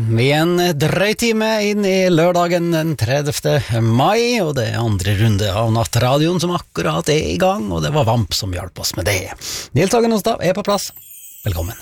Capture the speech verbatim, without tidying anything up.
Vi er en drøy time inn i lørdagen den tredivte mai, og det er andre runde av Nattradioen som akkurat er i gang, og det var Vamp som hjalp oss med det. Deltakerne hos da er på plass. Velkommen.